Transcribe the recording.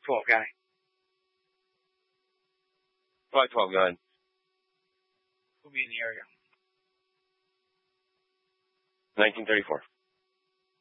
512 guy. 512, go ahead. Who'll be in the area? 1934.